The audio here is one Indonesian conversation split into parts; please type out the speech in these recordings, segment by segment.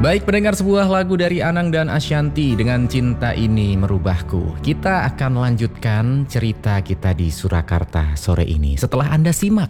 Baik pendengar, sebuah lagu dari Anang dan Ashanty dengan Cinta Ini Merubahku. Kita akan lanjutkan cerita kita di Surakarta sore ini. Setelah Anda simak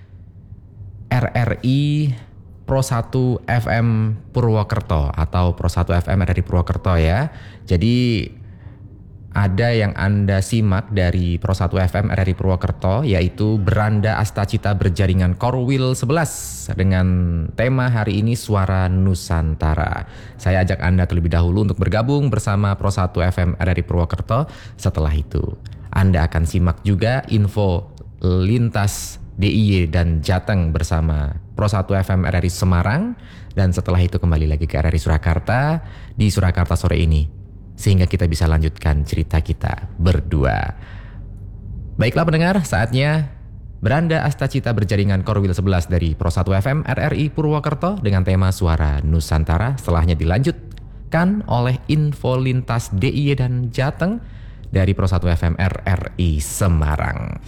RRI Pro 1 FM Purwokerto atau Pro 1 FM RRI Purwokerto ya. Jadi ada yang Anda simak dari Pro 1 FM RRI Purwokerto, yaitu Beranda Astacita Berjaringan Korwil 11 dengan tema hari ini Suara Nusantara. Saya ajak Anda terlebih dahulu untuk bergabung bersama Pro 1 FM RRI Purwokerto. Setelah itu Anda akan simak juga info lintas DIY dan Jateng bersama Pro 1 FM RRI Semarang. Dan setelah itu kembali lagi ke RRI Surakarta di Surakarta sore ini, sehingga kita bisa lanjutkan cerita kita berdua. Baiklah pendengar, saatnya Beranda Astacita Berjaringan Korwil 11 dari Pro 1 FM RRI Purwokerto dengan tema Suara Nusantara. Setelahnya dilanjutkan oleh info lintas DIY dan Jateng dari Pro 1 FM RRI Semarang.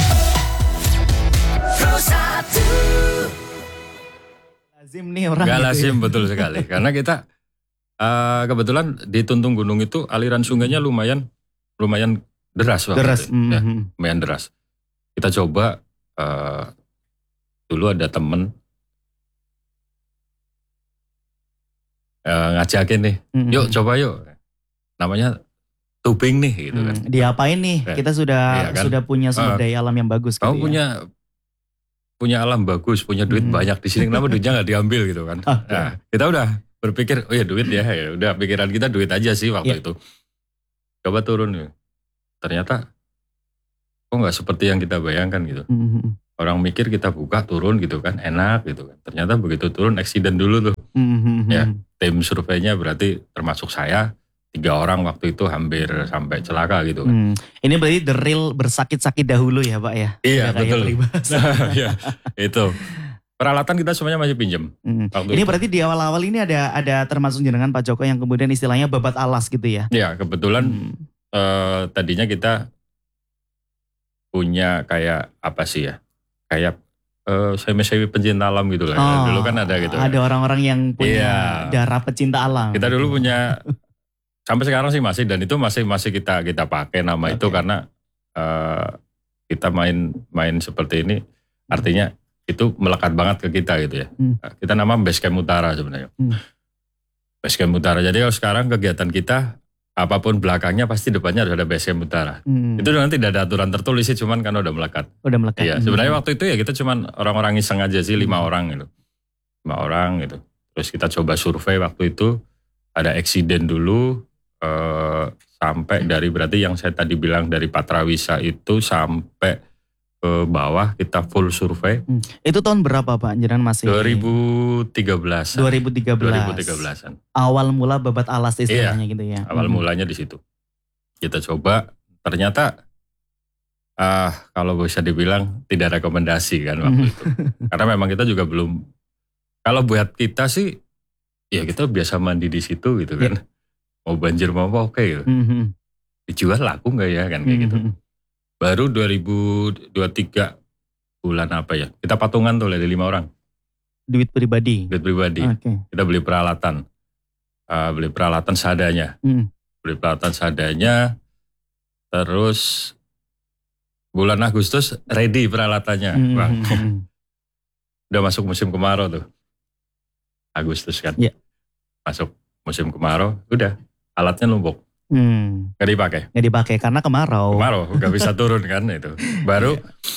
Pro 1. Lazim nih orang. Gak gitu lazim, ya. betul sekali. Karena kita kebetulan di Tuntung Gunung itu aliran sungainya lumayan deras waktu Deras. itu. Ya, lumayan deras. Kita coba dulu ada temen ngajakin nih, yuk coba yuk. Namanya tubing nih gitu kan. Diapain nih? Ya. Kita sudah Iya kan? sudah punya sumber daya alam yang bagus gitu Kamu ya. punya alam bagus, punya duit banyak di sini, kenapa duitnya nggak diambil gitu kan? Okay. Nah, kita udah berpikir, oh ya duit ya udah pikiran kita duit aja sih waktu itu. Coba turun ya. Ternyata kok nggak seperti yang kita bayangkan gitu. Orang mikir kita buka turun gitu kan, enak gitu kan. Ternyata begitu turun accident dulu tuh. Ya, tim surveinya berarti termasuk saya, 3 orang waktu itu hampir sampai celaka gitu kan. Ini berarti the real bersakit-sakit dahulu ya Pak ya? Iya Udah kayak betul. peribahasa. Ya, itu. Peralatan kita semuanya masih pinjam. Ini berarti di awal-awal ini ada termasuk jenengan Pak Joko yang kemudian istilahnya babat alas gitu ya? Ya kebetulan tadinya kita punya kayak apa sih ya? Kayak semi-semi pencinta alam gitu lah. Dulu kan ada gitu. Ada orang-orang yang punya darah pecinta alam. Kita dulu punya, sampai sekarang sih masih, dan itu masih kita pakai nama itu karena kita main seperti ini, artinya itu melekat banget ke kita gitu ya. Kita nama Basecamp Utara sebenarnya. Basecamp Utara. Jadi kalau sekarang kegiatan kita apapun belakangnya pasti depannya harus ada Basecamp Utara. Itu nanti tidak ada aturan tertulis sih, cuman karena udah melekat. Udah melekat. Iya, sebenarnya waktu itu ya kita cuman orang-orang iseng aja sih, 5 orang gitu. 5 orang gitu. Terus kita coba survei waktu itu, ada eksiden dulu sampai dari berarti yang saya tadi bilang dari Patrawisa itu sampai ke bawah kita full survei. Itu tahun berapa Pak? Jenengan masih 2013. 2013-an. Awal mula babat alas istilahnya gitu ya. Awal mulanya di situ. Kita coba, ternyata kalau bisa dibilang tidak rekomendasi kan waktu itu. Karena memang kita juga belum, kalau buat kita sih ya kita biasa mandi di situ gitu kan. Mau banjir mau apa oke gitu. Dijual laku nggak ya kan kayak gitu. Baru 2023 bulan apa ya, kita patungan tuh dari 5 orang. Duit pribadi? Duit pribadi. Okay. Kita beli peralatan. Beli peralatan seadanya. Beli peralatan seadanya. Terus bulan Agustus ready peralatannya. Bang. Udah masuk musim kemarau tuh. Agustus kan. Yeah. Masuk musim kemarau, udah alatnya numpuk. Gak dipakai karena kemarau gak bisa turun kan itu. Baru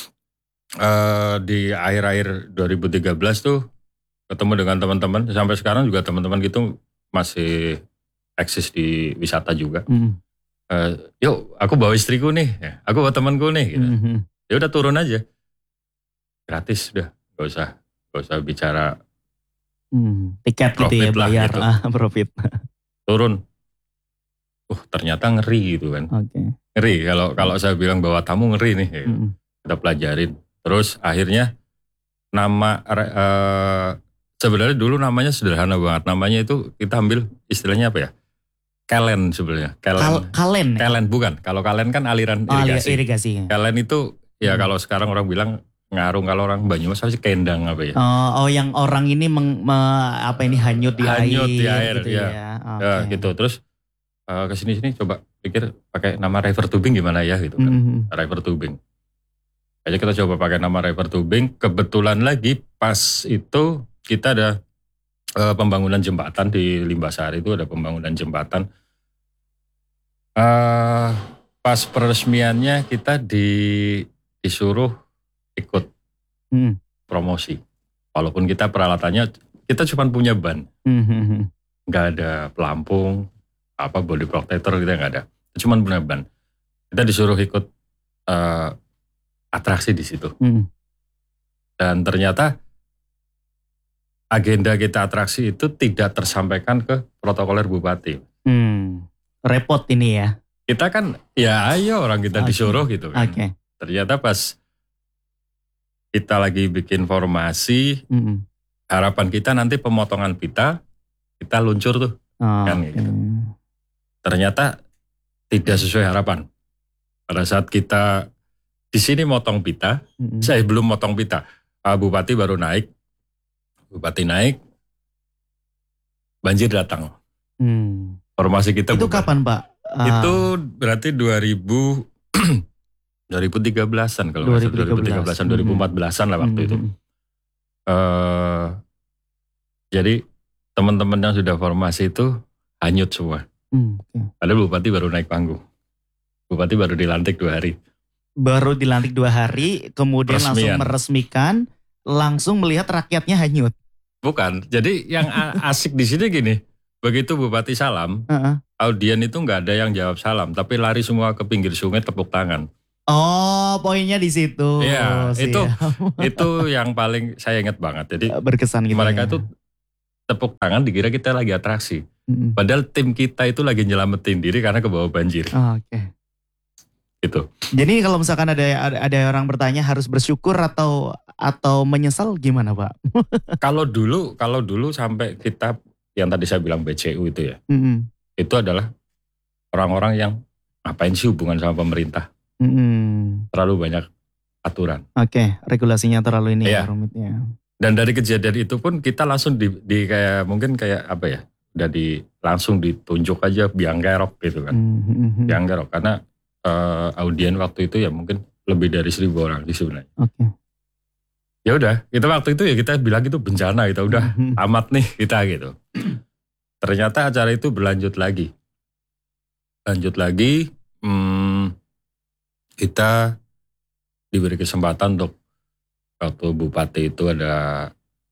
di akhir-akhir 2013 tuh ketemu dengan teman-teman, sampai sekarang juga teman-teman gitu masih eksis di wisata juga. Yuk aku bawa istriku nih, aku bawa temanku nih gitu. Ya udah turun aja, gratis udah, gak usah bicara tiket gitu ya, bayar gitu. Profit. Turun. Ternyata ngeri gitu kan. Ngeri kalau saya bilang bawa tamu ngeri nih. Kita pelajarin. Terus akhirnya nama sebenarnya dulu namanya sederhana banget. Namanya itu kita ambil istilahnya apa ya? Kalen sebenarnya. Kalen. Kalen bukan. Kalau kalen kan aliran irigasi. Irigasi. Kalen itu ya kalau sekarang orang bilang ngarung, kalau orang Banyumas apa sih kendang apa ya? Oh, yang orang ini hanyut di Hanyut di air air, gitu ya. ya. Ya Oke. gitu. Terus kesini-sini coba pikir pakai nama river tubing gimana ya gitu kan. Mhm. River tubing. Aja kita coba pakai nama river tubing. Kebetulan lagi pas itu kita ada pembangunan jembatan di Limbasari, itu ada pembangunan jembatan. Pas peresmiannya kita disuruh ikut Mhm. promosi. Walaupun kita peralatannya, kita cuma punya ban. Mhm. Nggak ada pelampung, body protector kita nggak ada. Cuma punya ban. Kita disuruh ikut atraksi di situ. Mhm. Dan ternyata agenda kita atraksi itu tidak tersampaikan ke protokoler bupati. Repot ini ya. Kita kan, ya ayo orang kita Oke. disuruh gitu kan. Oke. Ternyata pas kita lagi bikin formasi, Mhm. harapan kita nanti pemotongan pita, kita luncur tuh. Oh, Kan gitu. Ternyata tidak sesuai harapan. Pada saat kita di sini motong pita, Mhm. saya belum motong pita. Bupati baru naik. Bupati naik, banjir datang. Formasi kita Itu bubar. kapan, Pak? Itu berarti 2013-an kalau nggak salah, 2013-an, 2014-an lah waktu itu. Jadi teman-teman yang sudah formasi itu hanyut semua. Padahal Bupati baru naik panggung. Bupati baru dilantik 2 hari. Baru dilantik 2 hari, kemudian langsung Peresmian. meresmikan, langsung melihat rakyatnya hanyut. Bukan, jadi yang asik di sini gini, begitu Bupati salam, audien itu nggak ada yang jawab salam, tapi lari semua ke pinggir sungai tepuk tangan. Oh, poinnya di situ. Iya, Siap. itu yang paling saya ingat banget. Jadi Berkesan gitu mereka ya. tuh tepuk tangan dikira kita lagi atraksi. Mm-mm. Padahal tim kita itu lagi nyelamatin diri karena kebawa banjir. Oke. Gitu. Jadi kalau misalkan ada orang bertanya harus bersyukur atau menyesal gimana, Pak? Kalau dulu sampai kita yang tadi saya bilang BCU itu ya, Mm-mm. itu adalah orang-orang yang ngapain sih hubungan sama pemerintah, Mm-mm. terlalu banyak aturan. Oke, regulasinya terlalu ini Iya. ya rumitnya. Dan dari kejadian itu pun kita langsung di kayak mungkin kayak apa ya, udah langsung ditunjuk aja biang kerok gitu kan, Mm-hmm. biang kerok karena audien waktu itu ya mungkin lebih dari 1.000 orang di sebenarnya. Oke. Ya udah, kita waktu itu ya kita bilang itu bencana, kita udah Mhm. amat nih kita gitu. Ternyata acara itu berlanjut lagi. Kita diberi kesempatan untuk waktu Bupati itu ada,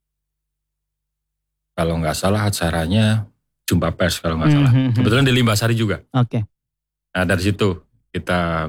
kalau nggak salah acaranya jumpa pers kalau nggak salah. Mhm. Kebetulan di Limbasari juga. Oke. Nah dari situ kita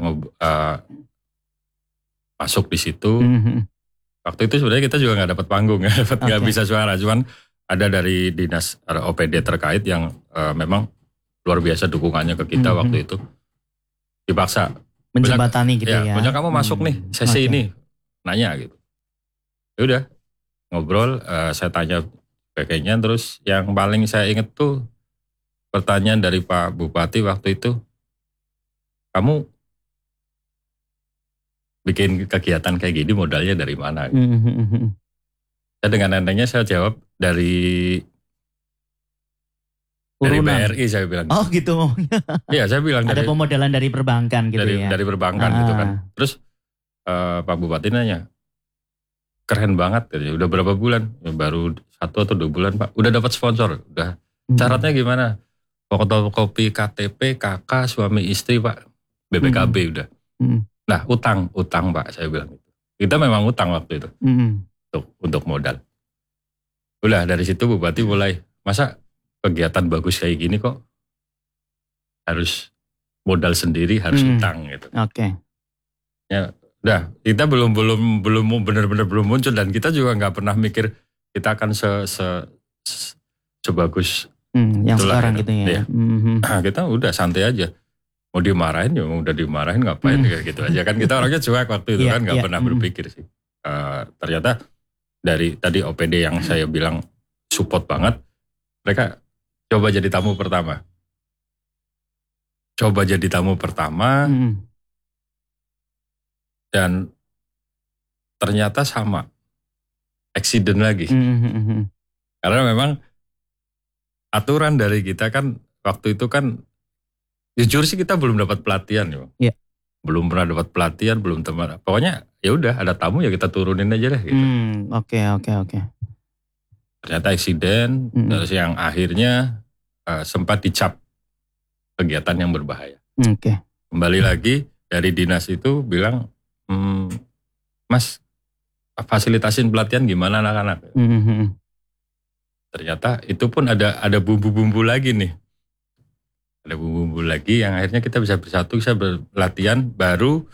masuk di situ. Mhm. Waktu itu sebenarnya kita juga nggak dapat panggung, nggak Oke. bisa suara. Cuman ada dari dinas OPD terkait yang memang luar biasa dukungannya ke kita Mhm. waktu itu. Dipaksa. Menjembatani gitu ya. Banyak kamu masuk nih sesi Oke. ini, nanya gitu. Ya udah ngobrol, saya tanya sebagainya. Terus yang paling saya ingat tuh pertanyaan dari Pak Bupati waktu itu, kamu bikin kegiatan kayak gini modalnya dari mana? Mhm. Saya dengan entengnya saya jawab dari Urunan. BRI saya bilang. Oh gitu. Iya saya bilang Ada pemodalan dari perbankan gitu ya. dari perbankan gitu kan. Terus Pak Bupati nanya, keren banget, gitu. Udah berapa bulan? Ya, baru 1 atau 2 bulan Pak. Udah dapat sponsor. Udah. Syaratnya gimana? Fotokopi KTP, kakak, suami istri Pak. BPKB udah. Nah utang Pak saya bilang. Kita memang utang waktu itu untuk modal. Udah dari situ Bupati mulai, masa kegiatan bagus kayak gini kok harus modal sendiri, harus utang gitu. Oke. Ya, udah kita belum benar-benar belum muncul dan kita juga nggak pernah mikir kita akan sebagus Yang itulah sekarang gitu. gitu ya. Iya. Nah, kita udah santai aja. Mau dimarahin ya udah dimarahin ngapain kayak gitu aja kan, kita orangnya cuek waktu itu kan, nggak pernah berpikir sih. Ternyata dari tadi OPD yang saya bilang support banget, mereka coba jadi tamu pertama. Dan ternyata sama, accident lagi. Karena memang aturan dari kita kan waktu itu kan, jujur sih kita belum dapat pelatihan ya. Iya. Belum pernah dapat pelatihan, belum teman. Pokoknya ya udah ada tamu ya kita turunin aja deh. Gitu. Oke. Ternyata accident, terus yang akhirnya sempat dicap kegiatan yang berbahaya. Oke. Kembali lagi dari dinas itu bilang, Mas fasilitasin pelatihan gimana anak-anak. Ternyata itu pun ada bumbu-bumbu lagi nih. Ada bumbu-bumbu lagi yang akhirnya kita bisa bersatu, bisa berlatihan baru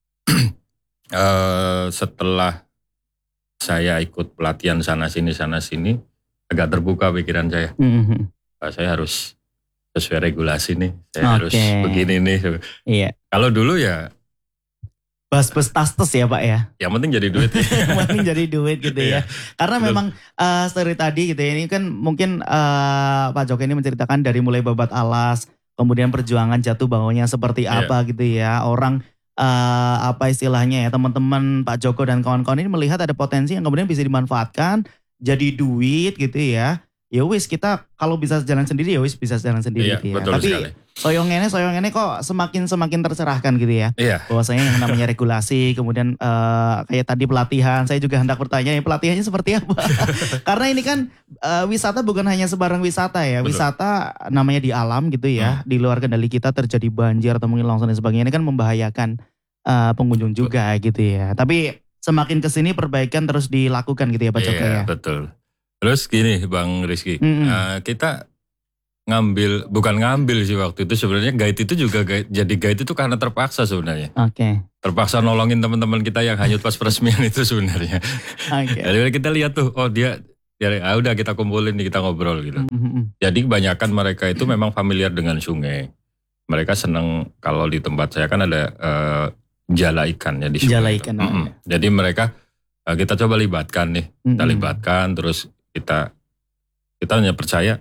setelah saya ikut pelatihan sana sini agak terbuka pikiran saya. Saya harus sesuai regulasi nih, saya harus begini nih. Iya. Kalau dulu ya bas-bas tas-tes ya Pak ya. yang penting jadi duit. Yang penting jadi duit gitu ya. Karena memang story tadi gitu ya, ini kan mungkin Pak Joko ini menceritakan dari mulai babat alas, kemudian perjuangan jatuh bangunnya seperti apa gitu ya. Orang apa istilahnya ya, teman-teman Pak Joko dan kawan-kawan ini melihat ada potensi yang kemudian bisa dimanfaatkan jadi duit gitu ya. Ya wis, kita kalau bisa jalan sendiri ya wis bisa jalan sendiri gitu ya. Betul Tapi sekali. soyongene kok semakin tercerahkan gitu ya. Iya. Bahwasanya yang namanya regulasi, kemudian kayak tadi pelatihan, saya juga hendak bertanya pelatihannya seperti apa. Karena ini kan wisata bukan hanya sebarang wisata ya. Betul. Wisata namanya di alam gitu ya. Di luar kendali kita terjadi banjir atau mungkin longsor dan sebagainya, ini kan membahayakan pengunjung juga gitu ya. Tapi semakin kesini perbaikan terus dilakukan gitu ya Pak Joko ya. Betul. Terus gini Bang Rizky, kita bukan ngambil sih waktu itu, sebenarnya guide itu juga jadi guide itu karena terpaksa sebenarnya. Oke. Terpaksa nolongin teman-teman kita yang hanyut pas peresmian itu sebenarnya. Oke. Jadi kita lihat tuh, oh dia udah kita kumpulin nih, kita ngobrol gitu. Jadi kebanyakan mereka itu memang familiar dengan sungai. Mereka senang kalau di tempat saya kan ada jala ikan ya di sungai. Jala ikan. Jadi mereka kita coba libatkan nih, kita libatkan terus kita hanya percaya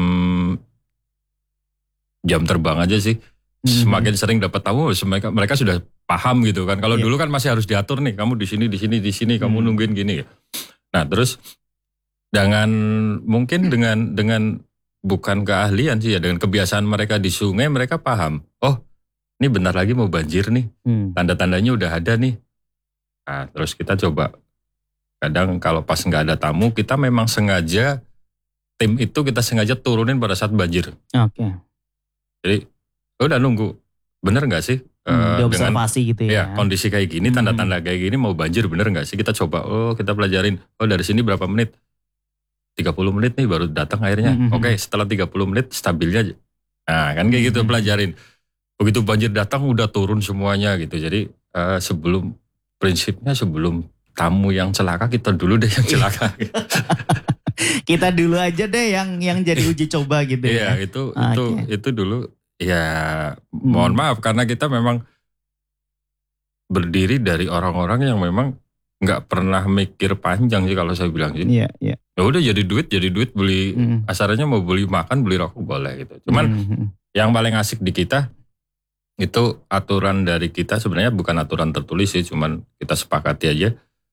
jam terbang aja sih. Semakin sering dapat tamu, mereka sudah paham gitu kan. Kalau dulu kan masih harus diatur nih, kamu di sini, kamu nungguin gini. Nah terus mungkin dengan bukan keahlian sih ya, dengan kebiasaan mereka di sungai, mereka paham. Oh, ini bentar lagi mau banjir nih, tanda-tandanya udah ada nih. Nah terus kita coba. Kadang kalau pas nggak ada tamu, kita memang sengaja, tim itu kita sengaja turunin pada saat banjir. Oke. Jadi udah nunggu, bener nggak sih? Diobservasi gitu ya. Kondisi kayak gini, tanda-tanda kayak gini mau banjir bener nggak sih? Kita coba, kita pelajarin. Oh dari sini berapa menit? 30 menit nih baru datang airnya. Oke, setelah 30 menit stabilnya. Nah kan kayak gitu pelajarin. Begitu banjir datang udah turun semuanya gitu. Jadi prinsipnya sebelum tamu yang celaka, kita dulu deh yang celaka. Kita dulu aja deh yang jadi uji coba gitu ya. Iya, itu dulu ya mohon maaf karena kita memang berdiri dari orang-orang yang memang nggak pernah mikir panjang sih kalau saya bilang sih. Iya. Ya udah jadi duit beli asalnya mau beli makan, beli rokok boleh gitu. Cuman yang paling asik di kita itu aturan dari kita sebenarnya bukan aturan tertulis sih, cuman kita sepakati aja.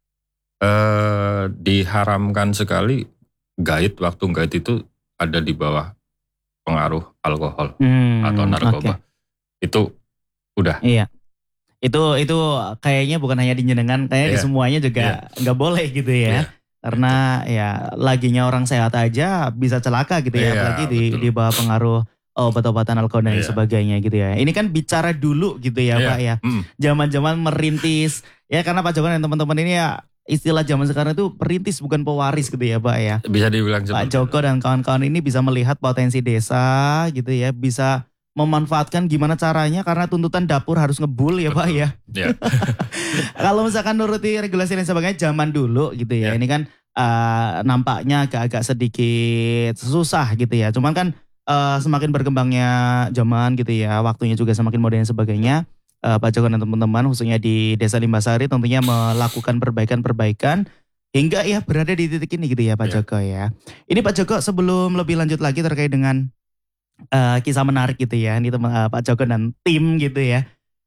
Diharamkan sekali waktu guide itu ada di bawah pengaruh alkohol atau narkoba. Itu udah. Iya. Itu kayaknya bukan hanya di jenengan, kayaknya di semuanya juga nggak boleh gitu ya. Karena ya laginya orang sehat aja bisa celaka gitu ya, apalagi di bawah pengaruh obat-obatan alkohol dan sebagainya gitu ya. Ini kan bicara dulu gitu ya Pak ya. Zaman-zaman merintis ya, karena Pak Joko dan teman-teman ini ya istilah zaman sekarang itu perintis bukan pewaris gitu ya Pak ya. Bisa dibilang Pak Joko dan kawan-kawan ini bisa melihat potensi desa gitu ya, bisa memanfaatkan gimana caranya karena tuntutan dapur harus ngebul ya Pak ya. Kalau misalkan nuruti regulasi dan sebagainya zaman dulu gitu ya, ini kan nampaknya agak-agak sedikit susah gitu ya. Cuman kan semakin berkembangnya zaman gitu ya, waktunya juga semakin modern dan sebagainya. Pak Joko dan teman-teman khususnya di Desa Limbasari tentunya melakukan perbaikan-perbaikan hingga ya berada di titik ini gitu ya Pak Joko ya. Ini Pak Joko sebelum lebih lanjut lagi terkait dengan kisah menarik gitu ya, ini Pak Joko dan tim gitu ya.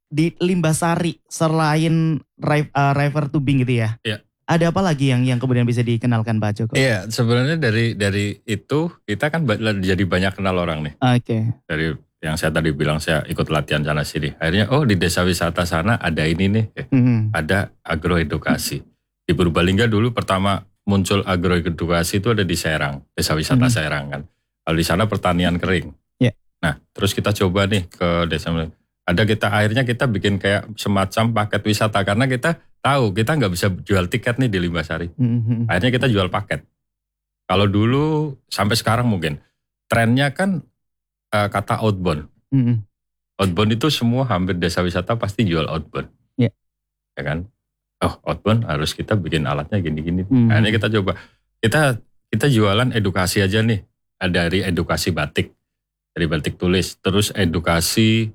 di Limbasari selain river tubing gitu ya. Iya. Ada apa lagi yang kemudian bisa dikenalkan Pak Joko? Iya, sebenarnya dari itu kita kan jadi banyak kenal orang nih. Oke. Dari yang saya tadi bilang saya ikut latihan sana sini. Akhirnya di desa wisata sana ada ini nih, ada agroedukasi. Di Purbalingga dulu pertama muncul agroedukasi itu ada di Serang, desa wisata Serang kan. Kalau di sana pertanian kering. Yeah. Nah, terus kita coba nih ke desa. Akhirnya kita bikin kayak semacam paket wisata karena kita tahu kita nggak bisa jual tiket nih di Limbasari. Akhirnya kita jual paket. Kalau dulu sampai sekarang mungkin trennya kan kata outbound. Outbound itu semua hampir desa wisata pasti jual outbound. Yeah. Ya kan? Outbound harus kita bikin alatnya gini-gini. Akhirnya kita coba. Kita jualan edukasi aja nih. Dari edukasi batik. Dari batik tulis. Terus edukasi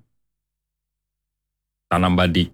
tanam padi.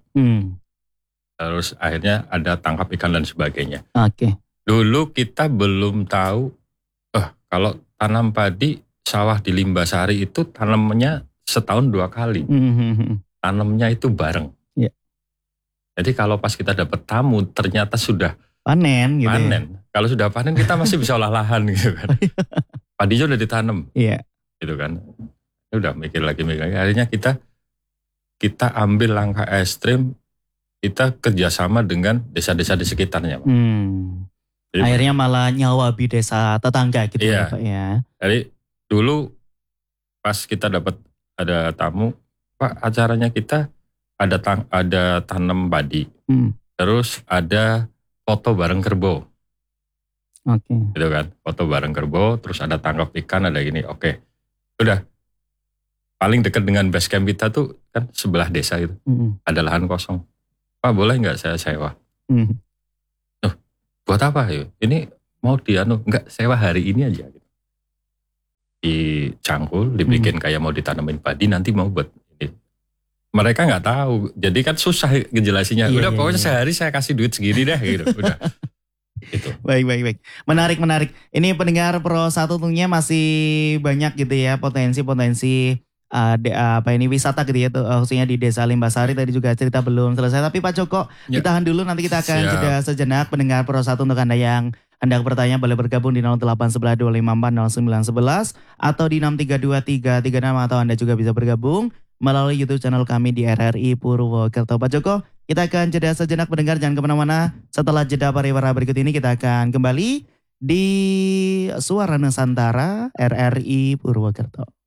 Terus akhirnya ada tangkap ikan dan sebagainya. Oke. Dulu kita belum tahu, kalau tanam padi sawah di Limbasari itu tanamnya setahun 2 kali. Tanamnya itu bareng. Yeah. Jadi kalau pas kita dapat tamu ternyata sudah panen gitu. Panen. Ya? Kalau sudah panen kita masih bisa olah lahan gitu kan. Padinya udah ditanam. Iya. Gitu kan. Udah mikir lagi. Akhirnya kita ambil langkah ekstrim. Kita kerjasama dengan desa-desa di sekitarnya. Jadi, akhirnya malah nyawabi desa tetangga gitu ya Pak ya. Jadi dulu pas kita ada tamu, Pak acaranya kita ada tanam padi. Terus ada foto bareng kerbau. Oke. Gitu kan, foto bareng kerbau, terus ada tangkap ikan, ada gini. Oke. Udah. Paling dekat dengan base camp kita tuh kan sebelah desa itu. Ada lahan kosong. Pak boleh nggak saya sewa? Buat apa ya? Ini mau enggak sewa hari ini aja. Dicangkul, dibikin kayak mau ditanamin padi, nanti mau buat ini. Mereka nggak tahu, jadi kan susah ngejelasinnya. Udah pokoknya sehari saya kasih duit segini deh gitu. Udah. Gitu. Baik. Menarik. Ini pendengar Pro 1 tentunya masih banyak gitu ya potensi wisata gitu ya, khususnya di Desa Limbasari. Tadi juga cerita belum selesai, tapi Pak Joko ditahan dulu, nanti kita akan jeda sejenak. Pendengar Pro 1, untuk Anda yang hendak bertanya boleh bergabung di 0811-254-0911 atau di 632-336, atau Anda juga bisa bergabung melalui YouTube channel kami di RRI Purwokerto. Pak Joko, kita akan jeda sejenak. Pendengar jangan kemana-mana, setelah jeda pariwara berikut ini kita akan kembali di Suara Nusantara RRI Purwokerto.